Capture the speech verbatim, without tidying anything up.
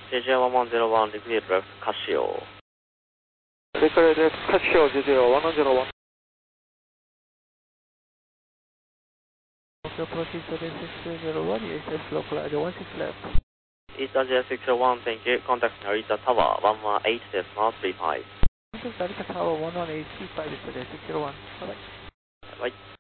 ジェイジェイワンワンゼロワン repeat left Casio. Repeat left Casio, J J one one zero one. Okay, proceed to the six zero one, U S S local area one six left. East Asia six zero one, thank you. Contact Narita Tower one one eight decimal three five. Contact Narita Tower one one eight three five is today, six zero one. Bye bye. Bye.